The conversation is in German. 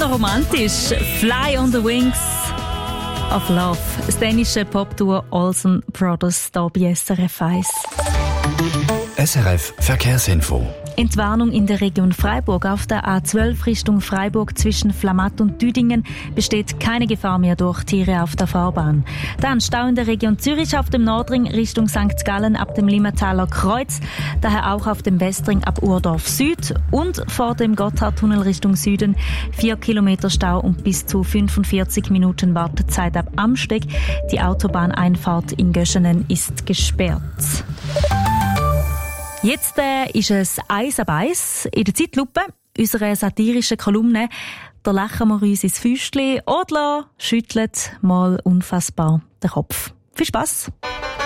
romantisch. Fly on the Wings of Love. Das dänische Popduo Olsen Brothers hier bei SRF 1. SRF Verkehrsinfo. Entwarnung in der Region Freiburg. Auf der A12 Richtung Freiburg zwischen Flamatt und Düdingen besteht keine Gefahr mehr durch Tiere auf der Fahrbahn. Dann Stau in der Region Zürich auf dem Nordring Richtung St. Gallen ab dem Limmataler Kreuz. Daher auch auf dem Westring ab Urdorf Süd und vor dem Gotthardtunnel Richtung Süden 4 Kilometer Stau und bis zu 45 Minuten Wartezeit ab Amsteg. Die Autobahneinfahrt in Göschenen ist gesperrt. Jetzt ist es «Eis ab Eis» in der Zeitlupe, unsere satirische Kolumne. Da lachen wir uns ins Füßchen oder schütteln mal unfassbar den Kopf. Viel Spass!